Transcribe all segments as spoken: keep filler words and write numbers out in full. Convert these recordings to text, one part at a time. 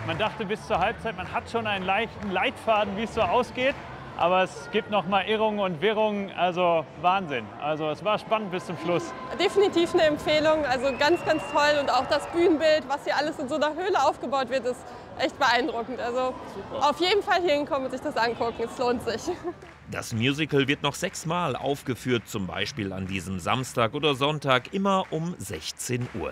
Man dachte bis zur Halbzeit, man hat schon einen leichten Leitfaden, wie es so ausgeht. Aber es gibt noch mal Irrungen und Wirrungen, also Wahnsinn. Also es war spannend bis zum Schluss. Definitiv eine Empfehlung, also ganz, ganz toll. Und auch das Bühnenbild, was hier alles in so einer Höhle aufgebaut wird, ist echt beeindruckend. Also super. Auf jeden Fall hier hinkommen und sich das angucken, es lohnt sich. Das Musical wird noch sechsmal aufgeführt, zum Beispiel an diesem Samstag oder Sonntag, immer um sechzehn Uhr.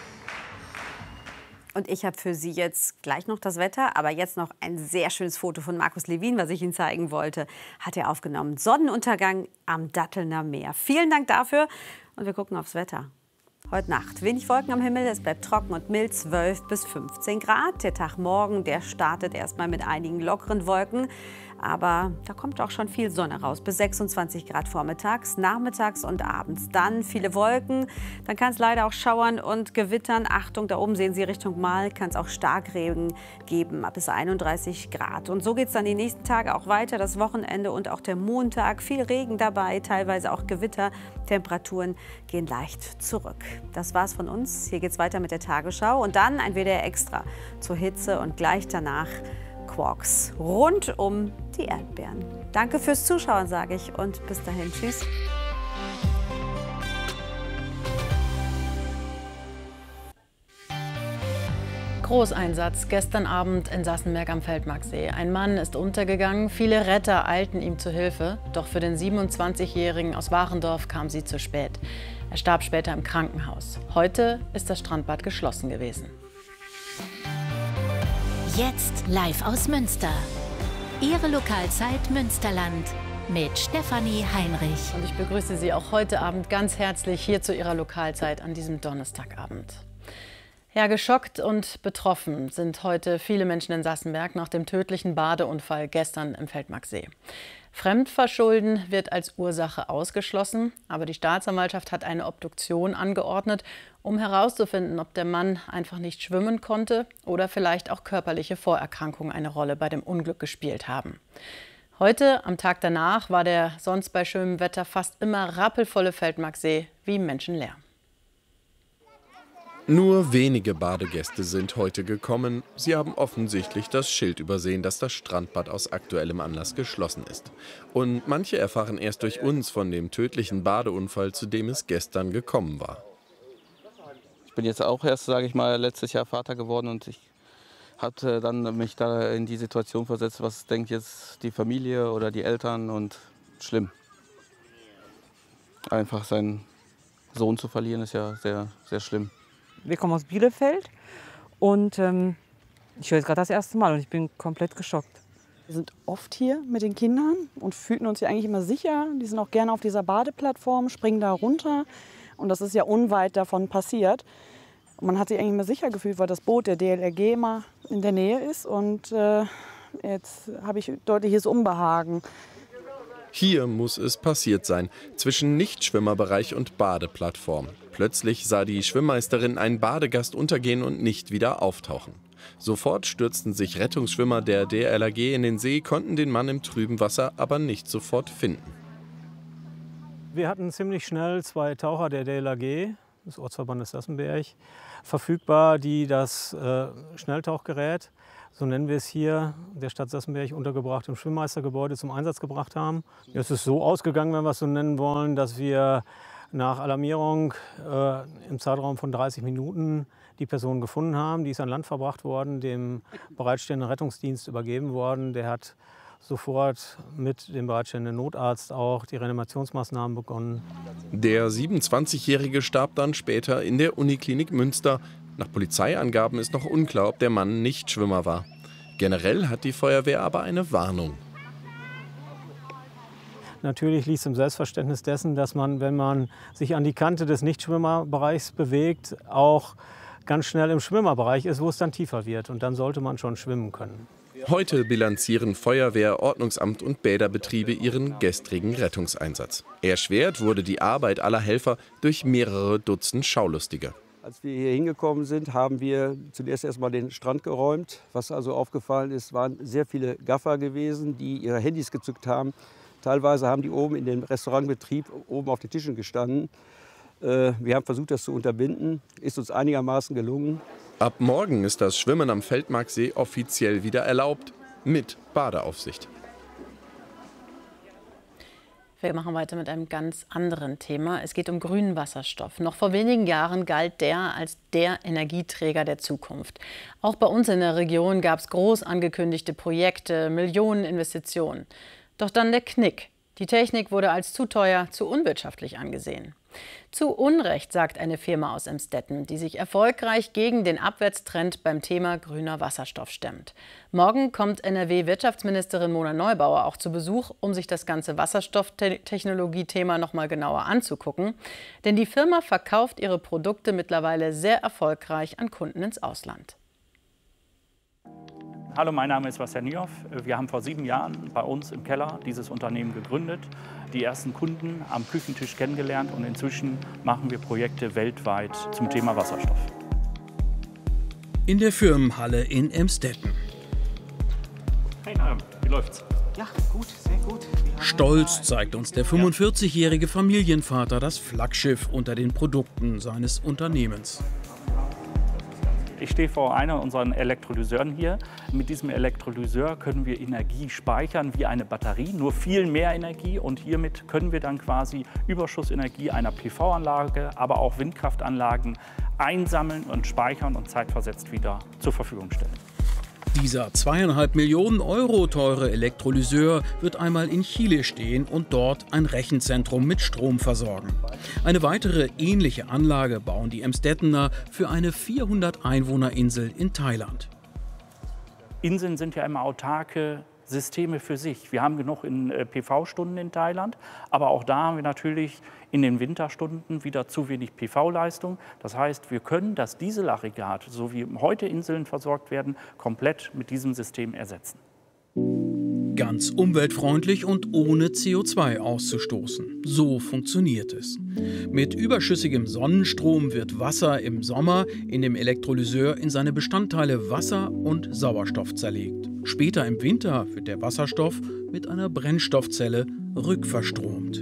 Und ich habe für Sie jetzt gleich noch das Wetter, aber jetzt noch ein sehr schönes Foto von Markus Lewin, was ich Ihnen zeigen wollte, hat er aufgenommen. Sonnenuntergang am Dattelner Meer. Vielen Dank dafür und wir gucken aufs Wetter. Heute Nacht wenig Wolken am Himmel, es bleibt trocken und mild, zwölf bis fünfzehn Grad. Der Tag morgen, der startet erstmal mit einigen lockeren Wolken. Aber da kommt auch schon viel Sonne raus, bis sechsundzwanzig Grad vormittags, nachmittags und abends. Dann viele Wolken, dann kann es leider auch schauern und gewittern. Achtung, da oben sehen Sie Richtung Mal, kann es auch Starkregen geben, bis einunddreißig Grad. Und so geht es dann die nächsten Tage auch weiter, das Wochenende und auch der Montag. Viel Regen dabei, teilweise auch Gewitter. Temperaturen gehen leicht zurück. Das war's von uns. Hier geht's weiter mit der Tagesschau und dann ein W D R Extra zur Hitze und gleich danach Quarks rund um die Erdbeeren. Danke fürs Zuschauen, sage ich, und bis dahin. Tschüss. Großeinsatz gestern Abend in Sassenberg am Feldmarksee. Ein Mann ist untergegangen, viele Retter eilten ihm zu Hilfe. Doch für den siebenundzwanzigjährigen aus Warendorf kam sie zu spät. Er starb später im Krankenhaus. Heute ist das Strandbad geschlossen gewesen. Jetzt live aus Münster. Ihre Lokalzeit Münsterland mit Stefanie Heinrich. Und ich begrüße Sie auch heute Abend ganz herzlich hier zu Ihrer Lokalzeit an diesem Donnerstagabend. Ja, geschockt und betroffen sind heute viele Menschen in Sassenberg nach dem tödlichen Badeunfall gestern im Feldmarksee. Fremdverschulden wird als Ursache ausgeschlossen, aber die Staatsanwaltschaft hat eine Obduktion angeordnet, um herauszufinden, ob der Mann einfach nicht schwimmen konnte oder vielleicht auch körperliche Vorerkrankungen eine Rolle bei dem Unglück gespielt haben. Heute, am Tag danach, war der sonst bei schönem Wetter fast immer rappelvolle Feldmarksee wie menschenleer. Nur wenige Badegäste sind heute gekommen. Sie haben offensichtlich das Schild übersehen, dass das Strandbad aus aktuellem Anlass geschlossen ist. Und manche erfahren erst durch uns von dem tödlichen Badeunfall, zu dem es gestern gekommen war. Ich bin jetzt auch erst, sage ich mal, letztes Jahr Vater geworden und ich habe dann mich da in die Situation versetzt, was denkt jetzt die Familie oder die Eltern, und schlimm. Einfach seinen Sohn zu verlieren ist ja sehr, sehr schlimm. Wir kommen aus Bielefeld und ähm, ich höre es gerade das erste Mal und ich bin komplett geschockt. Wir sind oft hier mit den Kindern und fühlten uns hier eigentlich immer sicher. Die sind auch gerne auf dieser Badeplattform, springen da runter und das ist ja unweit davon passiert. Und man hat sich eigentlich immer sicher gefühlt, weil das Boot der D L R G immer in der Nähe ist und äh, jetzt habe ich deutliches Unbehagen. Hier muss es passiert sein, zwischen Nichtschwimmerbereich und Badeplattform. Plötzlich sah die Schwimmmeisterin einen Badegast untergehen und nicht wieder auftauchen. Sofort stürzten sich Rettungsschwimmer der D L R G in den See, konnten den Mann im trüben Wasser aber nicht sofort finden. Wir hatten ziemlich schnell zwei Taucher der D L R G, des Ortsverbandes Sassenberg, verfügbar, die das äh, Schnelltauchgerät, so nennen wir es hier, der Stadt Sassenberg untergebracht im Schwimmmeistergebäude zum Einsatz gebracht haben. Es ist so ausgegangen, wenn wir es so nennen wollen, dass wir nach Alarmierung äh, im Zeitraum von dreißig Minuten die Person gefunden haben. Die ist an Land verbracht worden, dem bereitstehenden Rettungsdienst übergeben worden. Der hat sofort mit dem bereitstehenden Notarzt auch die Reanimationsmaßnahmen begonnen. Der siebenundzwanzigjährige starb dann später in der Uniklinik Münster. Nach Polizeiangaben ist noch unklar, ob der Mann Nichtschwimmer war. Generell hat die Feuerwehr aber eine Warnung. Natürlich liegt es im Selbstverständnis dessen, dass man, wenn man sich an die Kante des Nichtschwimmerbereichs bewegt, auch ganz schnell im Schwimmerbereich ist, wo es dann tiefer wird. Und dann sollte man schon schwimmen können. Heute bilanzieren Feuerwehr, Ordnungsamt und Bäderbetriebe ihren gestrigen Rettungseinsatz. Erschwert wurde die Arbeit aller Helfer durch mehrere Dutzend Schaulustige. Als wir hier hingekommen sind, haben wir zuerst erstmal den Strand geräumt. Was also aufgefallen ist, waren sehr viele Gaffer gewesen, die ihre Handys gezückt haben. Teilweise haben die oben in dem Restaurantbetrieb oben auf den Tischen gestanden. Wir haben versucht, das zu unterbinden. Ist uns einigermaßen gelungen. Ab morgen ist das Schwimmen am Feldmarksee offiziell wieder erlaubt, mit Badeaufsicht. Wir machen weiter mit einem ganz anderen Thema. Es geht um grünen Wasserstoff. Noch vor wenigen Jahren galt der als der Energieträger der Zukunft. Auch bei uns in der Region gab es groß angekündigte Projekte, Millionen Investitionen. Doch dann der Knick. Die Technik wurde als zu teuer, zu unwirtschaftlich angesehen. Zu Unrecht, sagt eine Firma aus Emstetten, die sich erfolgreich gegen den Abwärtstrend beim Thema grüner Wasserstoff stemmt. Morgen kommt N R W-Wirtschaftsministerin Mona Neubauer auch zu Besuch, um sich das ganze Wasserstofftechnologie-Thema noch mal genauer anzugucken. Denn die Firma verkauft ihre Produkte mittlerweile sehr erfolgreich an Kunden ins Ausland. Hallo, mein Name ist Bastian Niehoff. Wir haben vor sieben Jahren bei uns im Keller dieses Unternehmen gegründet, die ersten Kunden am Küchentisch kennengelernt und inzwischen machen wir Projekte weltweit zum Thema Wasserstoff. In der Firmenhalle in Emstetten. Hey, na, wie läuft's? Ja, gut, sehr gut. Stolz zeigt uns der fünfundvierzigjährige Familienvater das Flaggschiff unter den Produkten seines Unternehmens. Ich stehe vor einer unserer Elektrolyseuren hier. Mit diesem Elektrolyseur können wir Energie speichern wie eine Batterie, nur viel mehr Energie. Und hiermit können wir dann quasi Überschussenergie einer P V-Anlage, aber auch Windkraftanlagen einsammeln und speichern und zeitversetzt wieder zur Verfügung stellen. Dieser zweieinhalb Millionen Euro teure Elektrolyseur wird einmal in Chile stehen und dort ein Rechenzentrum mit Strom versorgen. Eine weitere ähnliche Anlage bauen die Emstettener für eine vierhundert Einwohner-Insel in Thailand. Inseln sind ja immer autarke Systeme für sich. Wir haben genug in P V-Stunden in Thailand, aber auch da haben wir natürlich in den Winterstunden wieder zu wenig P V-Leistung. Das heißt, wir können das Dieselaggregat, so wie heute Inseln versorgt werden, komplett mit diesem System ersetzen. Ganz umweltfreundlich und ohne C O zwei auszustoßen. So funktioniert es. Mit überschüssigem Sonnenstrom wird Wasser im Sommer in dem Elektrolyseur in seine Bestandteile Wasser und Sauerstoff zerlegt. Später im Winter wird der Wasserstoff mit einer Brennstoffzelle rückverstromt.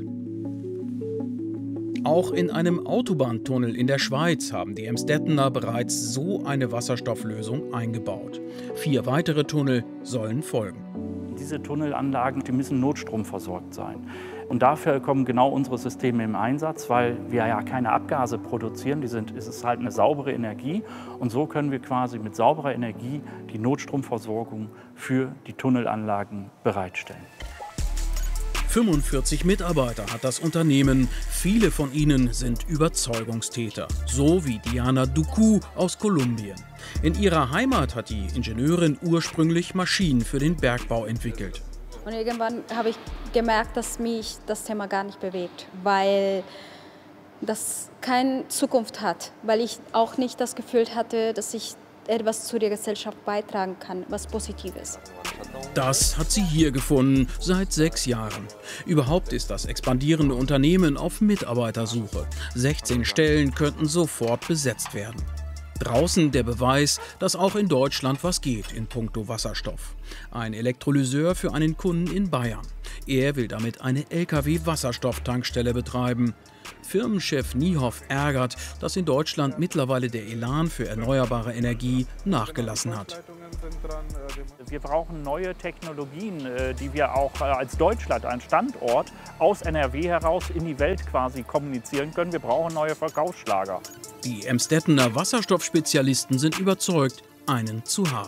Auch in einem Autobahntunnel in der Schweiz haben die Emstettener bereits so eine Wasserstofflösung eingebaut. Vier weitere Tunnel sollen folgen. Diese Tunnelanlagen, die müssen notstromversorgt sein. Und dafür kommen genau unsere Systeme im Einsatz, weil wir ja keine Abgase produzieren. Die sind, es ist halt eine saubere Energie. Und so können wir quasi mit sauberer Energie die Notstromversorgung für die Tunnelanlagen bereitstellen. fünfundvierzig Mitarbeiter hat das Unternehmen. Viele von ihnen sind Überzeugungstäter, so wie Diana Duku aus Kolumbien. In ihrer Heimat hat die Ingenieurin ursprünglich Maschinen für den Bergbau entwickelt. Und irgendwann habe ich gemerkt, dass mich das Thema gar nicht bewegt, weil das keine Zukunft hat, weil ich auch nicht das Gefühl hatte, dass ich etwas zu der Gesellschaft beitragen kann, was Positives. Das hat sie hier gefunden, seit sechs Jahren. Überhaupt ist das expandierende Unternehmen auf Mitarbeitersuche. sechzehn Stellen könnten sofort besetzt werden. Draußen der Beweis, dass auch in Deutschland was geht in puncto Wasserstoff. Ein Elektrolyseur für einen Kunden in Bayern. Er will damit eine L K W-Wasserstofftankstelle betreiben. Firmenchef Niehoff ärgert, dass in Deutschland mittlerweile der Elan für erneuerbare Energie nachgelassen hat. Wir brauchen neue Technologien, die wir auch als Deutschland, ein Standort, aus N R W heraus in die Welt quasi kommunizieren können. Wir brauchen neue Verkaufsschlager. Die Emstettener Wasserstoffspezialisten sind überzeugt, einen zu haben.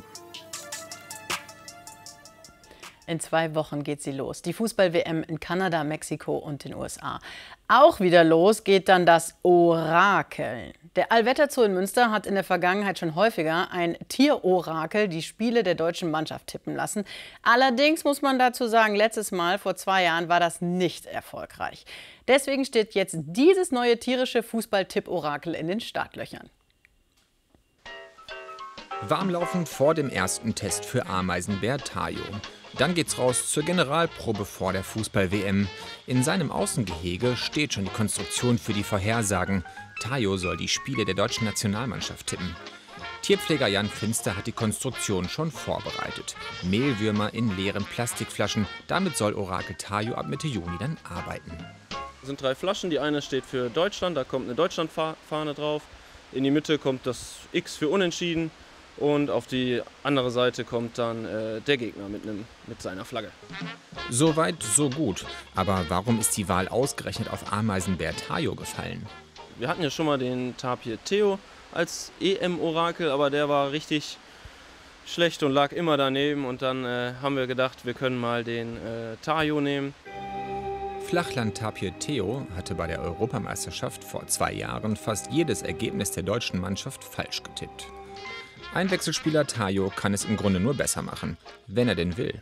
In zwei Wochen geht sie los. Die Fußball-W M in Kanada, Mexiko und den U S A. Auch wieder los geht dann das Orakeln. Der Allwetterzoo in Münster hat in der Vergangenheit schon häufiger ein Tierorakel die Spiele der deutschen Mannschaft tippen lassen. Allerdings muss man dazu sagen, letztes Mal, vor zwei Jahren, war das nicht erfolgreich. Deswegen steht jetzt dieses neue tierische Fußball-Tipp-Orakel in den Startlöchern. Warmlaufen vor dem ersten Test für Ameisenbär Tayo. Dann geht's raus zur Generalprobe vor der Fußball-W M. In seinem Außengehege steht schon die Konstruktion für die Vorhersagen. Tayo soll die Spiele der deutschen Nationalmannschaft tippen. Tierpfleger Jan Finster hat die Konstruktion schon vorbereitet. Mehlwürmer in leeren Plastikflaschen. Damit soll Orakel Tayo ab Mitte Juni dann arbeiten. Es sind drei Flaschen. Die eine steht für Deutschland, da kommt eine Deutschlandfahne drauf. In die Mitte kommt das X für Unentschieden und auf die andere Seite kommt dann äh, der Gegner mit, nem, mit seiner Flagge. So weit, so gut. Aber warum ist die Wahl ausgerechnet auf Ameisenbär Tayo gefallen? Wir hatten ja schon mal den Tapir Theo als E M-Orakel, aber der war richtig schlecht und lag immer daneben. Und dann äh, haben wir gedacht, wir können mal den äh, Tayo nehmen. Flachland-Tapir Theo hatte bei der Europameisterschaft vor zwei Jahren fast jedes Ergebnis der deutschen Mannschaft falsch getippt. Einwechselspieler Tayo kann es im Grunde nur besser machen, wenn er denn will.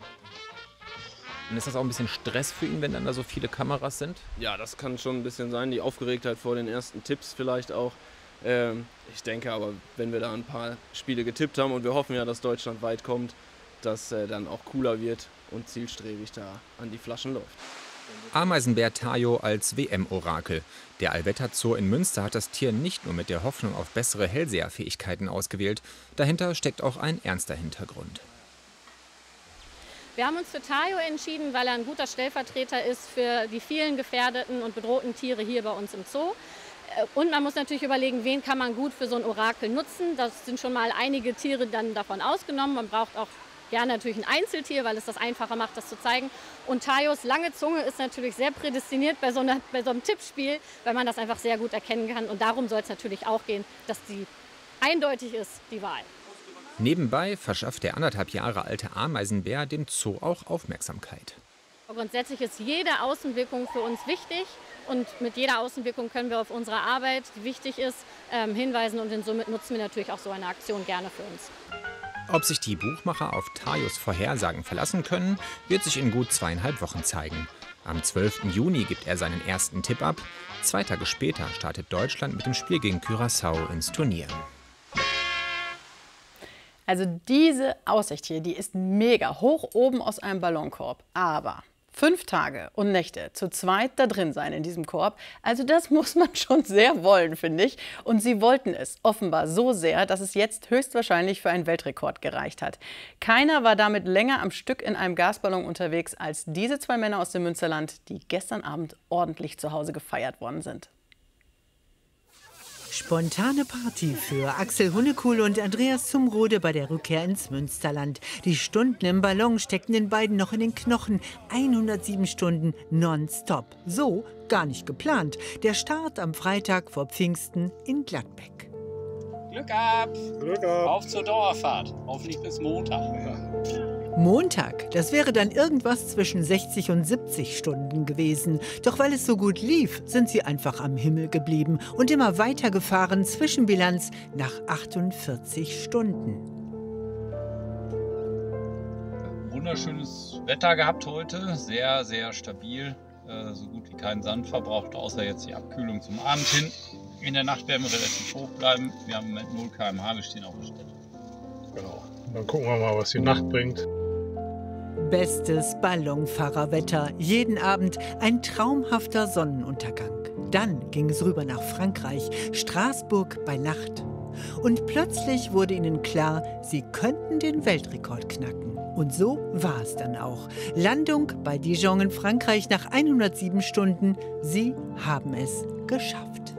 Und ist das auch ein bisschen Stress für ihn, wenn dann da so viele Kameras sind? Ja, das kann schon ein bisschen sein, die Aufgeregtheit vor den ersten Tipps vielleicht auch. Ähm, ich denke aber, wenn wir da ein paar Spiele getippt haben und wir hoffen ja, dass Deutschland weit kommt, dass äh, dann auch cooler wird und zielstrebig da an die Flaschen läuft. Ameisenbär Tayo als W M-Orakel. Der Allwetterzoo in Münster hat das Tier nicht nur mit der Hoffnung auf bessere Hellseherfähigkeiten ausgewählt. Dahinter steckt auch ein ernster Hintergrund. Wir haben uns für Tayo entschieden, weil er ein guter Stellvertreter ist für die vielen gefährdeten und bedrohten Tiere hier bei uns im Zoo. Und man muss natürlich überlegen, wen kann man gut für so ein Orakel nutzen. Das sind schon mal einige Tiere dann davon ausgenommen. Man braucht auch gerne natürlich ein Einzeltier, weil es das einfacher macht, das zu zeigen. Und Tayos lange Zunge ist natürlich sehr prädestiniert bei so, einer, bei so einem Tippspiel, weil man das einfach sehr gut erkennen kann. Und darum soll es natürlich auch gehen, dass die eindeutig ist, die Wahl. Nebenbei verschafft der anderthalb Jahre alte Ameisenbär dem Zoo auch Aufmerksamkeit. Grundsätzlich ist jede Außenwirkung für uns wichtig. Und mit jeder Außenwirkung können wir auf unsere Arbeit, die wichtig ist, ähm, hinweisen. Und somit nutzen wir natürlich auch so eine Aktion gerne für uns. Ob sich die Buchmacher auf Tayos Vorhersagen verlassen können, wird sich in gut zweieinhalb Wochen zeigen. Am zwölften Juni gibt er seinen ersten Tipp ab. Zwei Tage später startet Deutschland mit dem Spiel gegen Curaçao ins Turnier. Also diese Aussicht hier, die ist mega, hoch oben aus einem Ballonkorb. Aber fünf Tage und Nächte zu zweit da drin sein in diesem Korb, also das muss man schon sehr wollen, finde ich. Und sie wollten es offenbar so sehr, dass es jetzt höchstwahrscheinlich für einen Weltrekord gereicht hat. Keiner war damit länger am Stück in einem Gasballon unterwegs als diese zwei Männer aus dem Münsterland, die gestern Abend ordentlich zu Hause gefeiert worden sind. Spontane Party für Axel Hunnekuhl und Andreas Zumrode bei der Rückkehr ins Münsterland. Die Stunden im Ballon steckten den beiden noch in den Knochen. hundertsieben Stunden nonstop. So gar nicht geplant. Der Start am Freitag vor Pfingsten in Gladbeck. Glück ab! Glück ab! Auf zur Dauerfahrt. Hoffentlich bis Montag. Montag, das wäre dann irgendwas zwischen sechzig und siebzig Stunden gewesen. Doch weil es so gut lief, sind sie einfach am Himmel geblieben und immer weitergefahren. Zwischenbilanz nach achtundvierzig Stunden. Wunderschönes Wetter gehabt heute, sehr, sehr stabil. Äh, so gut wie keinen Sand verbraucht, außer jetzt die Abkühlung zum Abend hin. In der Nacht werden wir relativ hoch bleiben. Wir haben im Moment null Kilometer pro Stunde, wir stehen auf der Stelle. Genau. Dann gucken wir mal, was die Nacht bringt. Bestes Ballonfahrerwetter. Jeden Abend ein traumhafter Sonnenuntergang. Dann ging es rüber nach Frankreich, Straßburg bei Nacht. Und plötzlich wurde ihnen klar, sie könnten den Weltrekord knacken. Und so war es dann auch. Landung bei Dijon in Frankreich nach hundertsieben Stunden. Sie haben es geschafft.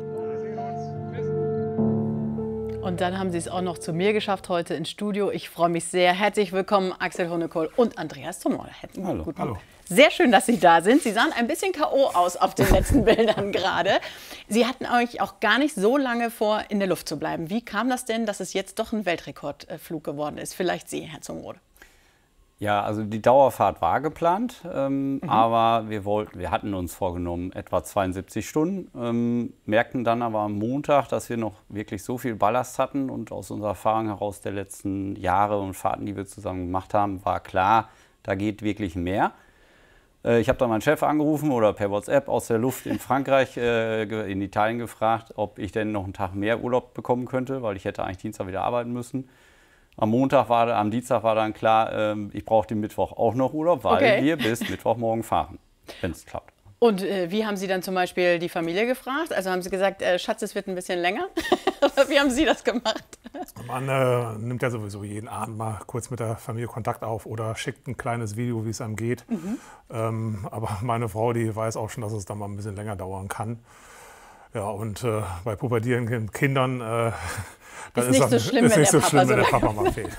Und dann haben Sie es auch noch zu mir geschafft heute ins Studio. Ich freue mich sehr. Herzlich willkommen, Axel Hunnekuhl und Andreas Zumrode. Hallo. Guten Hallo. Sehr schön, dass Sie da sind. Sie sahen ein bisschen K O aus auf den letzten Bildern gerade. Sie hatten euch auch gar nicht so lange vor, in der Luft zu bleiben. Wie kam das denn, dass es jetzt doch ein Weltrekordflug geworden ist? Vielleicht Sie, Herr Zumrode. Ja, also die Dauerfahrt war geplant, ähm, mhm. aber wir, wollten, wir hatten uns vorgenommen, etwa zweiundsiebzig Stunden, ähm, merkten dann aber am Montag, dass wir noch wirklich so viel Ballast hatten und aus unserer Erfahrung heraus der letzten Jahre und Fahrten, die wir zusammen gemacht haben, war klar, da geht wirklich mehr. Äh, ich habe dann meinen Chef angerufen oder per WhatsApp aus der Luft in Frankreich, äh, in Italien gefragt, ob ich denn noch einen Tag mehr Urlaub bekommen könnte, weil ich hätte eigentlich Dienstag wieder arbeiten müssen. Am Montag war, am Dienstag war dann klar, ähm, ich brauche den Mittwoch auch noch Urlaub, weil okay. wir bis Mittwochmorgen fahren, wenn es klappt. Und äh, wie haben Sie dann zum Beispiel die Familie gefragt? Also haben Sie gesagt, äh, Schatz, es wird ein bisschen länger? Wie haben Sie das gemacht? Man äh, nimmt ja sowieso jeden Abend mal kurz mit der Familie Kontakt auf oder schickt ein kleines Video, wie es einem geht. Mhm. Ähm, aber meine Frau, die weiß auch schon, dass es dann mal ein bisschen länger dauern kann. Ja, und äh, bei pubertierenden Kindern äh, ist nicht so schlimm, ist wenn nicht der so schlimm, Papa wenn der so Papa mal fehlt.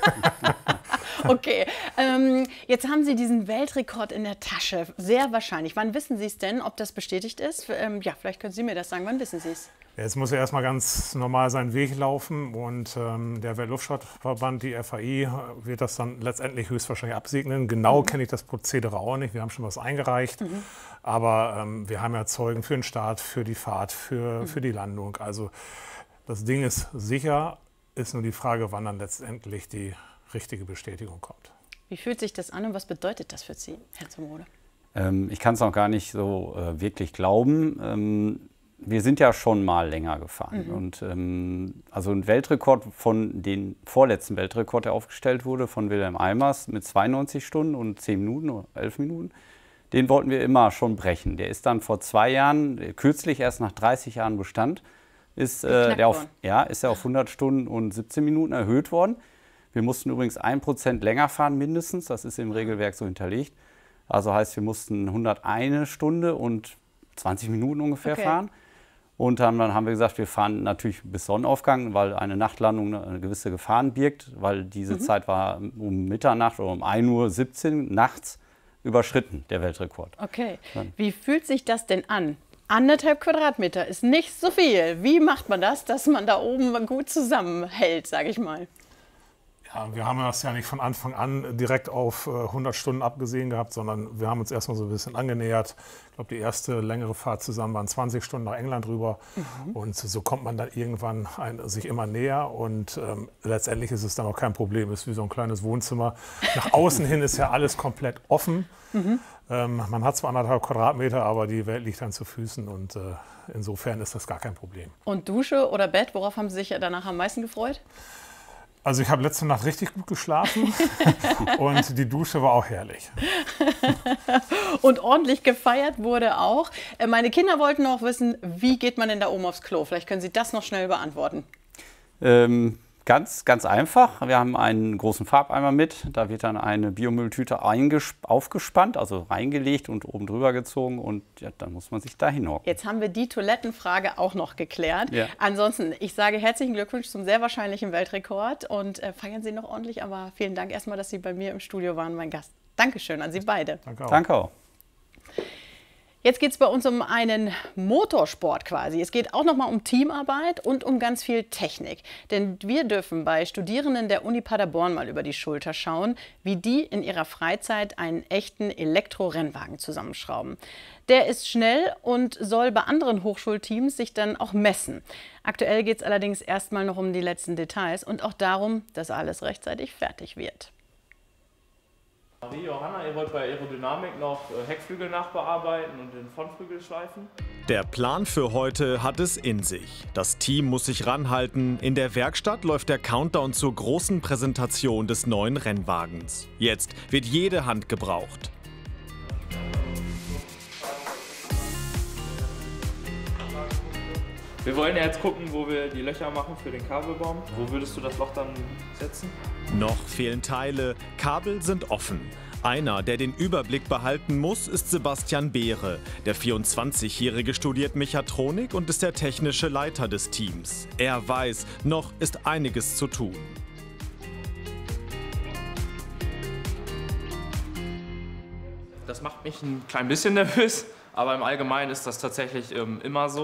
Okay, ähm, jetzt haben Sie diesen Weltrekord in der Tasche, sehr wahrscheinlich. Wann wissen Sie es denn, ob das bestätigt ist? Ähm, ja, vielleicht können Sie mir das sagen, wann wissen Sie es? Ja, jetzt muss er erstmal ganz normal seinen Weg laufen und ähm, der Weltluftfahrtverband, die F A I, wird das dann letztendlich höchstwahrscheinlich absegnen. Genau mhm. kenne ich das Prozedere auch nicht, wir haben schon was eingereicht, mhm. aber ähm, wir haben ja Zeugen für den Start, für die Fahrt, für, mhm. für die Landung. Also das Ding ist sicher, ist nur die Frage, wann dann letztendlich die richtige Bestätigung kommt. Wie fühlt sich das an und was bedeutet das für Sie, Herr Zumrode? Ähm, ich kann es noch gar nicht so äh, wirklich glauben. Ähm, wir sind ja schon mal länger gefahren. Mhm. Und, ähm, also ein Weltrekord von den vorletzten Weltrekord, der aufgestellt wurde, von Wilhelm Eimers mit zweiundneunzig Stunden und zehn Minuten oder elf Minuten, den wollten wir immer schon brechen. Der ist dann vor zwei Jahren, kürzlich erst nach dreißig Jahren Bestand, ist, äh, der auf, ja, ist er auf hundert Stunden und siebzehn Minuten erhöht worden. Wir mussten übrigens ein Prozent länger fahren mindestens, das ist im Regelwerk so hinterlegt. Also heißt, wir mussten hunderteine Stunde und zwanzig Minuten ungefähr okay. fahren. Und dann, dann haben wir gesagt, wir fahren natürlich bis Sonnenaufgang, weil eine Nachtlandung eine gewisse Gefahren birgt, weil diese mhm. Zeit war um Mitternacht oder um ein Uhr siebzehn nachts überschritten, der Weltrekord. Okay, dann. Wie fühlt sich das denn an? Anderthalb Quadratmeter ist nicht so viel. Wie macht man das, dass man da oben gut zusammenhält, sage ich mal? Ja, wir haben das ja nicht von Anfang an direkt auf hundert Stunden abgesehen gehabt, sondern wir haben uns erstmal so ein bisschen angenähert. Ich glaube, die erste längere Fahrt zusammen waren zwanzig Stunden nach England rüber. Mhm. Und so kommt man dann irgendwann ein, sich immer näher. Und ähm, letztendlich ist es dann auch kein Problem. Es ist wie so ein kleines Wohnzimmer. Nach außen hin ist ja alles komplett offen. Mhm. Ähm, man hat zwar anderthalb Quadratmeter, aber die Welt liegt dann zu Füßen. Und äh, insofern ist das gar kein Problem. Und Dusche oder Bett, worauf haben Sie sich danach am meisten gefreut? Also ich habe letzte Nacht richtig gut geschlafen und die Dusche war auch herrlich. Und ordentlich gefeiert wurde auch. Meine Kinder wollten noch wissen, wie geht man denn da oben aufs Klo? Vielleicht können Sie das noch schnell beantworten. Ähm, ganz, ganz einfach. Wir haben einen großen Farbeimer mit. Da wird dann eine Biomülltüte aufgespannt, also reingelegt und oben drüber gezogen. Und ja, dann muss man sich da hinhocken. Jetzt haben wir die Toilettenfrage auch noch geklärt. Ja. Ansonsten, ich sage herzlichen Glückwunsch zum sehr wahrscheinlichen Weltrekord. Und äh, feiern Sie noch ordentlich. Aber vielen Dank erstmal, dass Sie bei mir im Studio waren, mein Gast. Dankeschön an Sie beide. Danke auch. Danke auch. Jetzt geht es bei uns um einen Motorsport quasi. Es geht auch noch mal um Teamarbeit und um ganz viel Technik. Denn wir dürfen bei Studierenden der Uni Paderborn mal über die Schulter schauen, wie die in ihrer Freizeit einen echten Elektro-Rennwagen zusammenschrauben. Der ist schnell und soll bei anderen Hochschulteams sich dann auch messen. Aktuell geht es allerdings erstmal noch um die letzten Details und auch darum, dass alles rechtzeitig fertig wird. Marie, Johanna, ihr wollt bei Aerodynamik noch Heckflügel nachbearbeiten und den Frontflügel schleifen? Der Plan für heute hat es in sich. Das Team muss sich ranhalten. In der Werkstatt läuft der Countdown zur großen Präsentation des neuen Rennwagens. Jetzt wird jede Hand gebraucht. Wir wollen ja jetzt gucken, wo wir die Löcher machen für den Kabelbaum. Wo würdest du das Loch dann setzen? Noch fehlen Teile, Kabel sind offen. Einer, der den Überblick behalten muss, ist Sebastian Beere. Der vierundzwanzigjährige studiert Mechatronik und ist der technische Leiter des Teams. Er weiß, noch ist einiges zu tun. Das macht mich ein klein bisschen nervös, aber im Allgemeinen ist das tatsächlich ähm, immer so.